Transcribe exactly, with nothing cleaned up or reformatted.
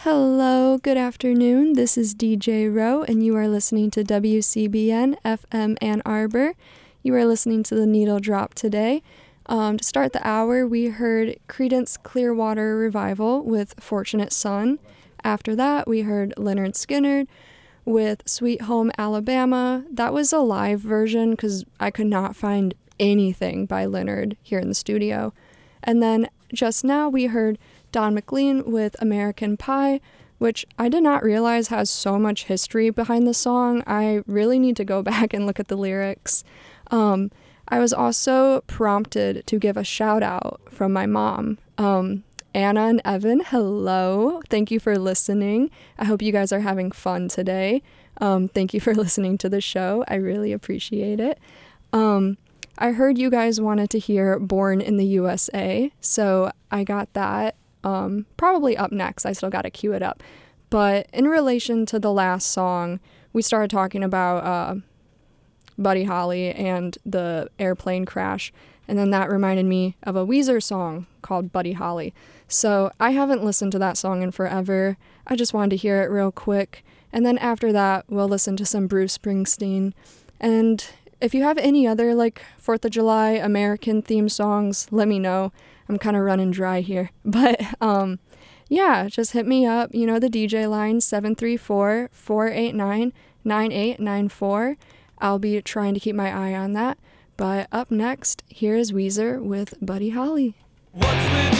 Hello, good afternoon. This is D J Rowe, and you are listening to W C B N F M Ann Arbor. You are listening to the Needle Drop today. Um, to start the hour, we heard Creedence Clearwater Revival with Fortunate Son. After that, we heard Lynyrd Skynyrd with Sweet Home Alabama. That was a live version because I could not find anything by Lynyrd here in the studio. And then just now, we heard Don McLean with American Pie, which I did not realize has so much history behind the song. I really need to go back and look at the lyrics. Um, I was also prompted to give a shout out from my mom. Um, Anna and Evan, hello. Thank you for listening. I hope you guys are having fun today. Um, thank you for listening to the show. I really appreciate it. Um, I heard you guys wanted to hear Born in the U S A, so I got that. Um, probably up next. I still got to cue it up. But in relation to the last song, we started talking about uh, Buddy Holly and the airplane crash. And then that reminded me of a Weezer song called Buddy Holly. So I haven't listened to that song in forever. I just wanted to hear it real quick. And then after that, we'll listen to some Bruce Springsteen. And if you have any other like fourth of July American theme songs, let me know. I'm kind of running dry here. But um, yeah, just hit me up. You know the D J line, seven three four, four eight nine, nine eight nine four. I'll be trying to keep my eye on that. But up next, here is Weezer with Buddy Holly. What's with